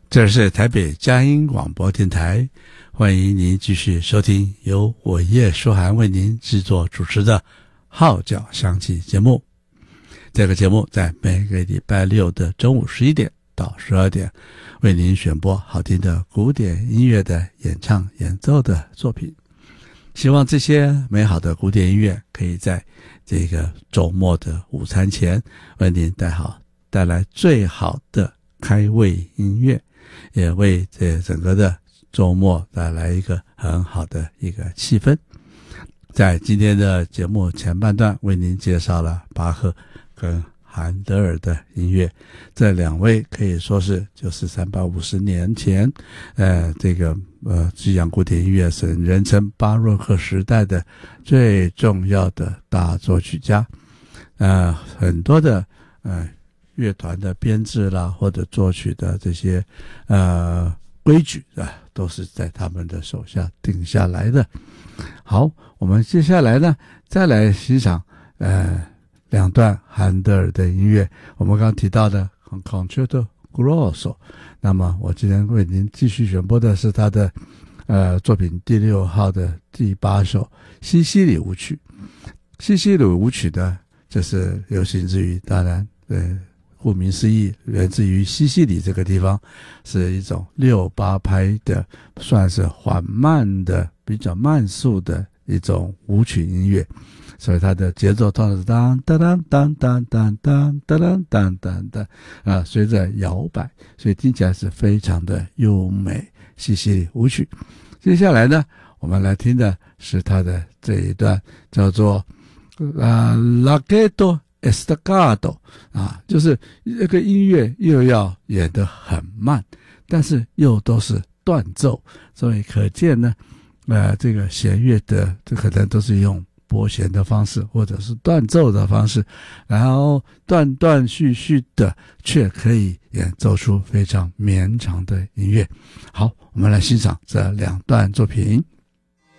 这是台北佳音广播电台，欢迎您继续收听由我叶舒涵为您制作主持的号角响起节目。这个节目在每个礼拜六的中午11点到12点为您选播好听的古典音乐的演唱演奏的作品，希望这些美好的古典音乐可以在这个周末的午餐前为您带来最好的开胃音乐，也为这整个的周末带来一个很好的一个气氛。在今天的节目前半段为您介绍了巴赫跟韩德尔的音乐，这两位可以说是就是350年前西洋古典音乐是人称巴洛克时代的最重要的大作曲家。很多的乐团的编制啦，或者作曲的这些规矩都是在他们的手下定下来的。好，我们接下来呢再来欣赏两段韩德尔的音乐。我们刚刚提到的 Concerto Grosso， 那么我今天为您继续选播的是他的作品第6号的第8首西西里舞曲。西西里舞曲呢，这是流行之于，当然顾名思义，源自于西西里这个地方，是一种6/8拍的，算是缓慢的、比较慢速的一种舞曲音乐，所以它的节奏通常是当当当当当当当当当当当随着摇摆，所以听起来是非常的优美。西西里舞曲，接下来呢，我们来听的是它的这一段，叫做Larghetto Staccato 就是这个音乐又要演得很慢，但是又都是断奏，所以可见呢这个弦乐的这可能都是用拨弦的方式或者是断奏的方式，然后断断续续的却可以演奏出非常绵长的音乐。好，我们来欣赏这两段作品。